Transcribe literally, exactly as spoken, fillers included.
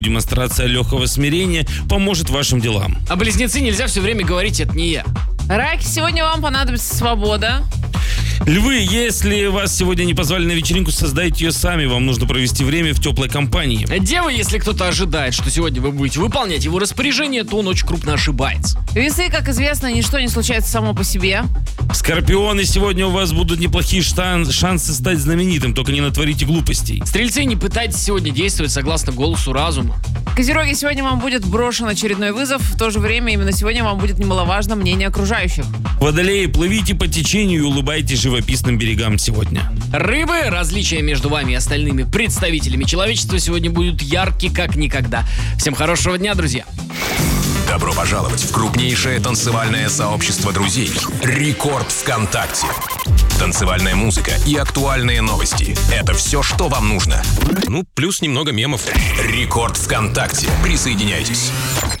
Демонстрация легкого смирения поможет вашим делам. А близнецы нельзя все время говорить «это не я». Раки, сегодня вам понадобится свобода. Львы, если вас сегодня не позвали на вечеринку, создайте ее сами. Вам нужно провести время в теплой компании. Девы, если кто-то ожидает, что сегодня вы будете выполнять его распоряжение, то он очень крупно ошибается. Весы, как известно, ничто не случается само по себе. Скорпионы, сегодня у вас будут неплохие штан- шансы стать знаменитым, только не натворите глупостей. Стрельцы, не пытайтесь сегодня действовать согласно голосу разума. Козероги, сегодня вам будет брошен очередной вызов. В то же время именно сегодня вам будет немаловажно мнение окружающих. Водолеи, плывите по течению и улыбайтесь живописным берегам сегодня. Рыбы, различия между вами и остальными представителями человечества сегодня будут ярки как никогда. Всем хорошего дня, друзья. Добро пожаловать в крупнейшее танцевальное сообщество друзей «Рекорд ВКонтакте». Танцевальная музыка и актуальные новости – это все, что вам нужно. Ну, плюс немного мемов. «Рекорд ВКонтакте». Присоединяйтесь.